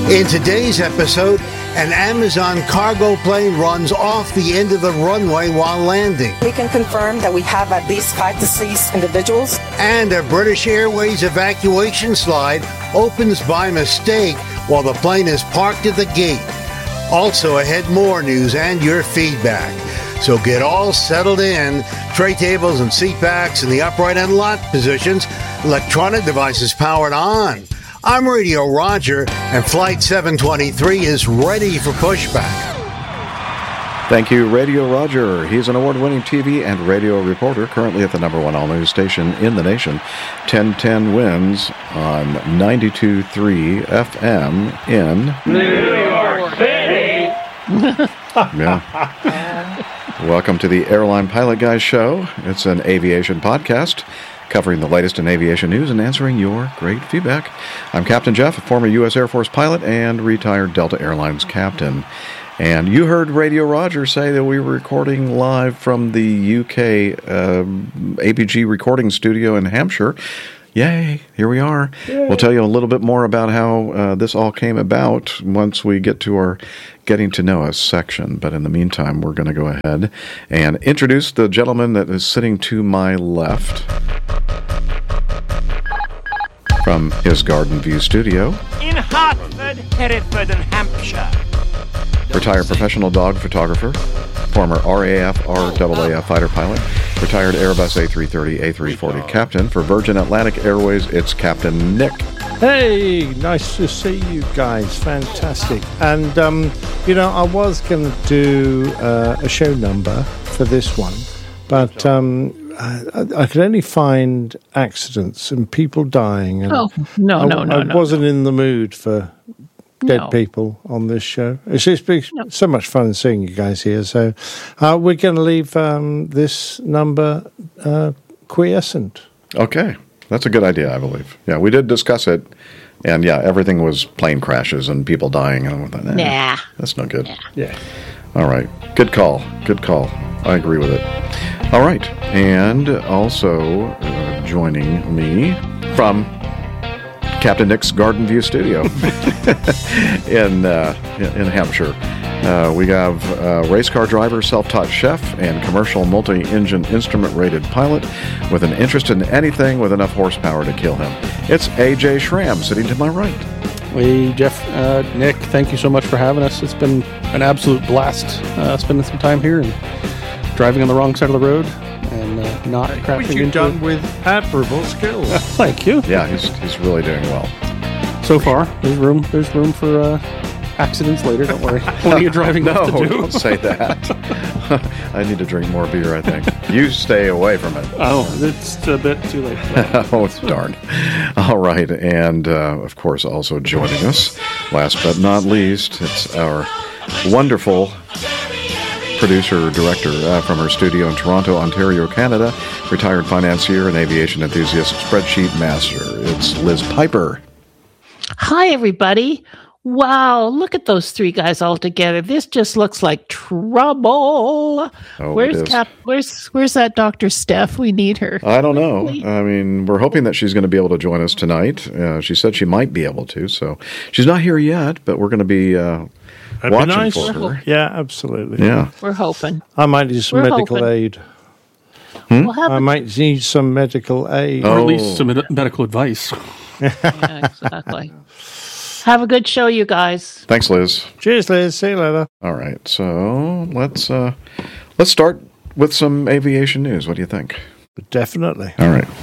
In today's episode, an Amazon cargo plane runs off the end of the runway while landing. We can confirm that we have at least 5 deceased individuals. And a British Airways evacuation slide opens by mistake while the plane is parked at the gate. Also ahead, more news and your feedback. So get all settled in. Tray tables and seat backs in the upright and lot positions. Electronic devices powered on. I'm Radio Roger, and Flight 723 is ready for pushback. Thank you, Radio Roger. He's an award-winning TV and radio reporter, currently at the number one all-news station in the nation, 1010 Wins on 92.3 FM in New York City. Yeah. Welcome to the Airline Pilot Guys Show. It's an aviation podcast covering the latest in aviation news and answering your great feedback. I'm Captain Jeff, a former U.S. Air Force pilot and retired Delta Airlines captain. And you heard Radio Roger say that we were recording live from the UK APG recording studio in Hampshire. Yay, here we are. Yay. We'll tell you a little bit more about how this all came about once we get to our Getting to Know Us section. But in the meantime, we're going to go ahead and introduce the gentleman that is sitting to my left from his Garden View studio. In Hartford, Hereford, and Hampshire. Retired professional dog photographer, former RAF, RAAF fighter pilot, retired Airbus A330, A340 captain. For Virgin Atlantic Airways, it's Captain Nick. Hey, nice to see you guys. Fantastic. And, I was going to do a show number for this one, but I could only find accidents and people dying. And I wasn't in the mood for dead people on this show. It's just been so much fun seeing you guys here. So we're going to leave this number quiescent. Okay. That's a good idea, I believe. Yeah, we did discuss it. And yeah, everything was plane crashes and people dying. And I thought, nah. That's no good. Yeah. All right. Good call. I agree with it. All right. And also joining me from Captain Nick's Garden View studio in Hampshire. We have race car driver, self-taught chef, and commercial multi-engine instrument-rated pilot with an interest in anything with enough horsepower to kill him. It's A.J. Schramm sitting to my right. Hey, Jeff, Nick, thank you so much for having us. It's been an absolute blast spending some time here and driving on the wrong side of the road and not crashing Which you've done with admirable skills. Thank you. Yeah, he's really doing well. So far, there's room for accidents later. Don't worry. Plenty of driving left to do. Don't say that. I need to drink more beer, I think. You stay away from it. Oh, it's a bit too late for that. Oh, darn. All right. And, of course, also joining us, last but not least, it's our wonderful producer-director from her studio in Toronto, Ontario, Canada, retired financier and aviation enthusiast, spreadsheet master. It's Liz Piper. Hi, everybody. Wow, look at those three guys all together. This just looks like trouble. Oh, where's that Dr. Steph? We need her. I don't know. I mean, we're hoping that she's going to be able to join us tonight. She said she might be able to, so she's not here yet, but we're going to be watching for her. Yeah, absolutely. Yeah. We're hoping. I might need some medical aid. I might need some medical aid. Or at least some medical advice. Yeah, exactly. Have a good show, you guys. Thanks, Liz. Cheers, Liz. See you later. All right, so let's start with some aviation news. What do you think? Definitely. All right.